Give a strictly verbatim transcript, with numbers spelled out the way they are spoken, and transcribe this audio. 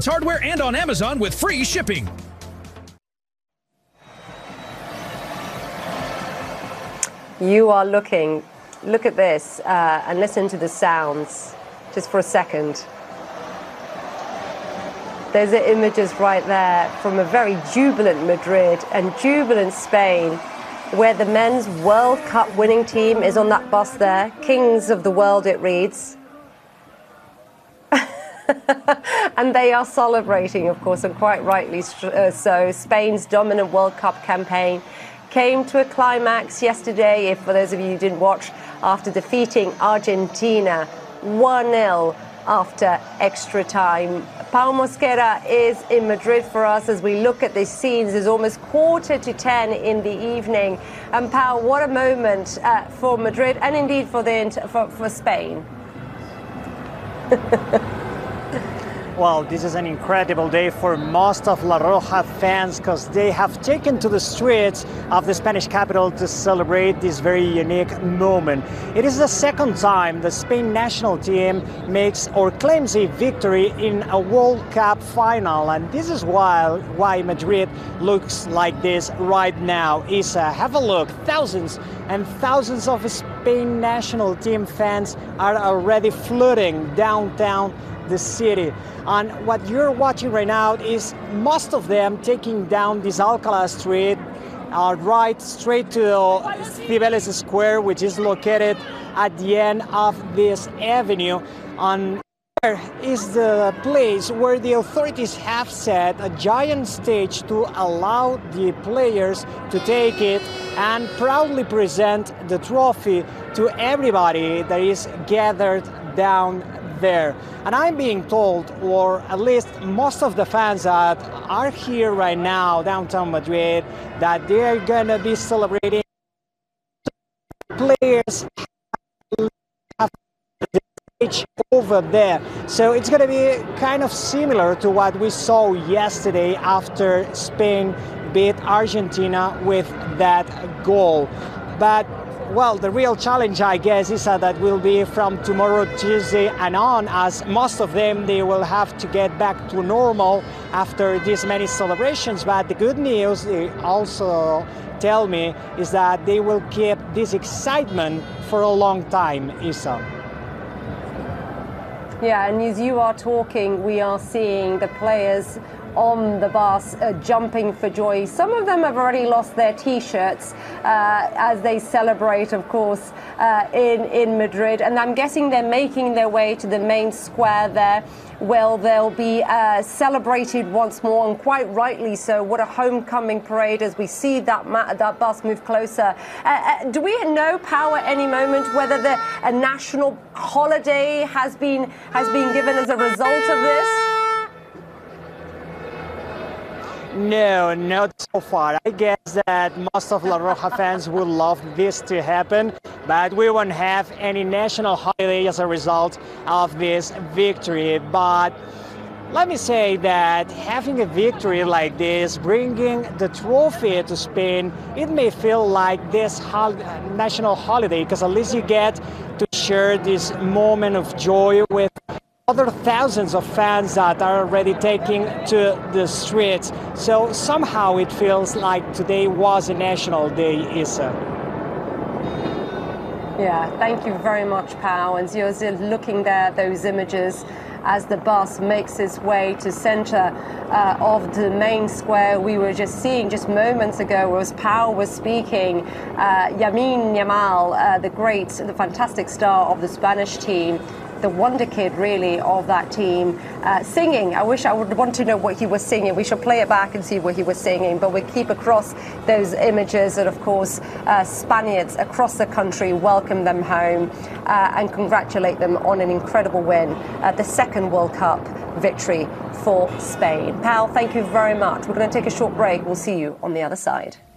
Ace Hardware and on Amazon with free shipping. You are looking, look at this uh, and listen to the sounds just for a second. There's the images right there from a very jubilant Madrid and jubilant Spain, where the men's World Cup winning team is on that bus there. Kings of the world, it reads. And they are celebrating, of course, and quite rightly so. Spain's dominant World Cup campaign came to a climax yesterday, if for those of you who didn't watch, after defeating Argentina one nil after extra time. Pau Mosquera is in Madrid for us as we look at these scenes. It's almost quarter to ten in the evening. And Pau, what a moment uh, for Madrid and indeed for, the, for, for Spain. Well, this is an incredible day for most of La Roja fans because they have taken to the streets of the Spanish capital to celebrate this very unique moment. It is the second time the Spain national team makes or claims a victory in a World Cup final, and this is why, why Madrid looks like this right now. Isa, have a look. Thousands and thousands of Spain national team fans are already flooding downtown the city. And what you're watching right now is most of them taking down this Alcalá Street, uh, right straight to Cibeles Square, which is located at the end of this avenue. And there is the place where the authorities have set a giant stage to allow the players to take it and proudly present the trophy to everybody that is gathered down there. And I'm being told, or at least most of the fans that are here right now downtown Madrid, that they are going to be celebrating. Players have the stage over there, so it's going to be kind of similar to what we saw yesterday after Spain beat Argentina with that goal. But well, the real challenge, I guess, is uh, that will be from tomorrow, Tuesday and on, as most of them, they will have to get back to normal after these many celebrations. But the good news, they also tell me, is that they will keep this excitement for a long time, Isa. Yeah, and as you are talking, we are seeing the players on the bus uh, jumping for joy. Some of them have already lost their T-shirts uh, as they celebrate, of course, uh, in, in Madrid. And I'm guessing they're making their way to the main square there. Well, they'll be uh, celebrated once more, and quite rightly so. What a homecoming parade as we see that ma that bus move closer. Uh, uh, do we know, Pau, at any moment whether the, a national holiday has been, has been given as a result of this? No, not so far. I guess that most of La Roja fans would love this to happen, but we won't have any national holiday as a result of this victory. But let me say that having a victory like this, bringing the trophy to Spain, it may feel like this hol national holiday, because at least you get to share this moment of joy with other thousands of fans that are already taking to the streets. So somehow it feels like today was a national day, Isa. Yeah, thank you very much, Pau. And you're looking there, those images, as the bus makes its way to center uh, of the main square. We were just seeing just moments ago as Pau was speaking, uh, Lamine Yamal, uh, the great, the fantastic star of the Spanish team, the wonder kid, really, of that team, uh, singing. I wish I would want to know what he was singing. We should play it back and see what he was singing. But we keep across those images, and of course, uh, Spaniards across the country welcome them home uh, and congratulate them on an incredible win, uh, the second World Cup victory for Spain. Pau, thank you very much. We're going to take a short break. We'll see you on the other side.